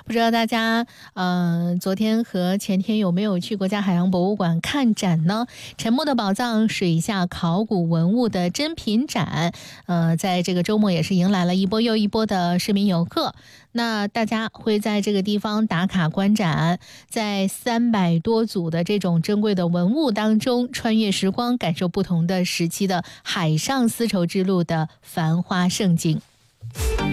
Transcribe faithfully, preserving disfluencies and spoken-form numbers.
不知道大家呃昨天和前天有没有去国家海洋博物馆看展呢？沉默的宝藏水下考古文物的珍品展，呃，在这个周末也是迎来了一波又一波的市民游客。那大家会在这个地方打卡观展，在三百多组的这种珍贵的文物当中，穿越时光，感受不同的时期的海上丝绸之路的繁花盛景。